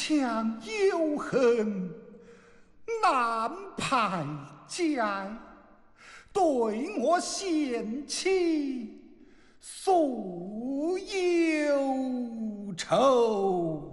强有恨难排解，对我贤妻素有仇。